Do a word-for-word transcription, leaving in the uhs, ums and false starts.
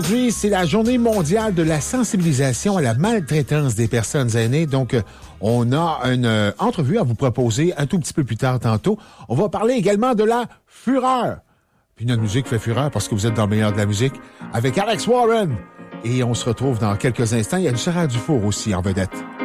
Aujourd'hui, c'est la journée mondiale de la sensibilisation à la maltraitance des personnes aînées. Donc, euh, on a une euh, entrevue à vous proposer un tout petit peu plus tard tantôt. On va parler également de la fureur. Puis notre musique fait fureur parce que vous êtes dans le meilleur de la musique avec Alex Warren. Et on se retrouve dans quelques instants. Il y a Sarah Dufour aussi en vedette.